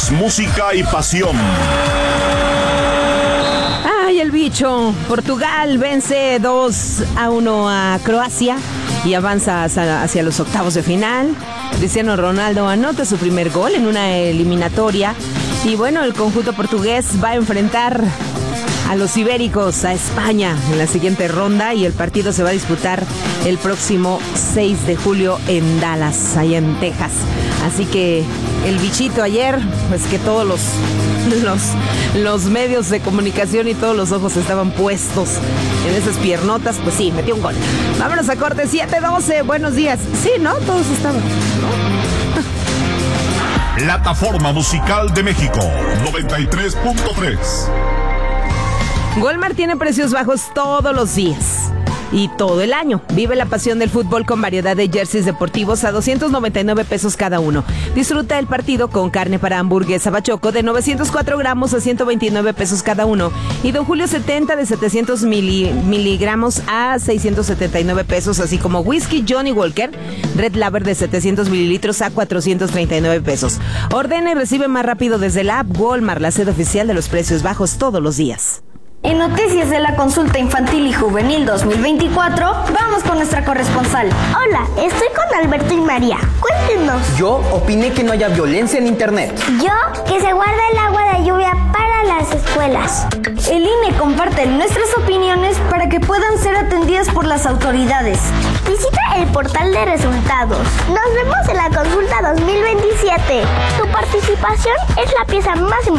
Deportes, música y pasión. ¡Ay, el bicho! Portugal vence 2-1 a Croacia y avanza hacia los octavos de final. Cristiano Ronaldo anota su primer gol en una eliminatoria. Y bueno, el conjunto portugués va a enfrentar a los ibéricos, a España, en la siguiente ronda, y el partido se va a disputar el próximo 6 de julio en Dallas, allá en Texas. Así que el bichito ayer, pues que todos los medios de comunicación y todos los ojos estaban puestos en esas piernotas, pues sí, metió un gol. Vámonos a corte, 7:12, buenos días. Sí, ¿no? Todos estaban, ¿no? Plataforma Musical de México, 93.3. Walmart tiene precios bajos todos los días y todo el año. Vive la pasión del fútbol con variedad de jerseys deportivos a 299 pesos cada uno. Disfruta el partido con carne para hamburguesa Bachoco de 904 gramos a 129 pesos cada uno. Y Don Julio 70 de 700 miligramos a 679 pesos, así como whisky Johnny Walker Red Label de 700 mililitros a 439 pesos. Ordena y recibe más rápido desde la app Walmart, la sede oficial de los precios bajos todos los días. En Noticias de la Consulta Infantil y Juvenil 2024, vamos con nuestra corresponsal. Hola, estoy con Alberto y María. Cuéntenos. Yo opiné que no haya violencia en internet. Yo, que se guarda el agua de lluvia para las escuelas. El INE comparte nuestras opiniones para que puedan ser atendidas por las autoridades. Visita el portal de resultados. Nos vemos en la Consulta 2027. Tu participación es la pieza más importante